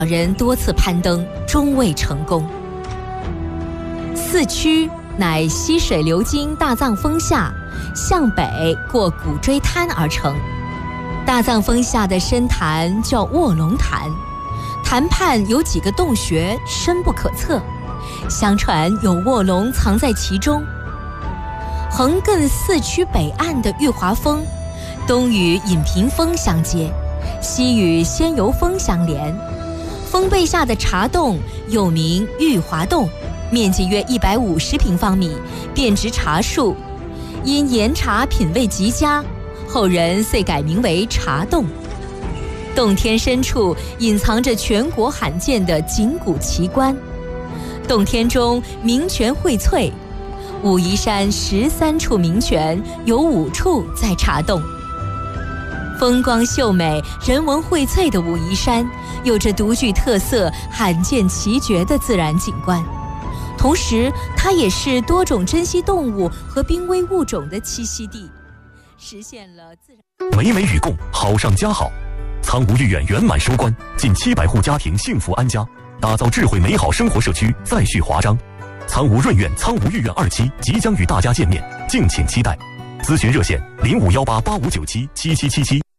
人多次攀登，终未成功。四曲乃溪水流经大藏峰下，向北过古锥滩而成。大藏峰下的深潭叫卧龙潭，潭畔有几个洞穴，深不可测，相传有卧龙藏在其中。横亘四曲北岸的玉华峰，东与隐屏峰相接，西与仙游峰相连。峰背下的茶洞又名玉华洞，面积约150平方米，遍植茶树，因岩茶品味极佳，后人遂改名为茶洞。洞天深处隐藏着全国罕见的景古奇观，洞天中名泉荟萃，武夷山13处名泉有5处在茶洞。风光秀美、人文荟萃的武夷山，有着独具特色、罕见奇绝的自然景观，同时它也是多种珍稀动物和濒危物种的栖息地，实现了自然。 美美与共，好上加好。苍梧御苑圆满收官，近700户家庭幸福安家，打造智慧美好生活社区再续华章。苍梧润苑、苍梧御苑2期即将与大家见面，敬请期待。咨询热线：051885977777。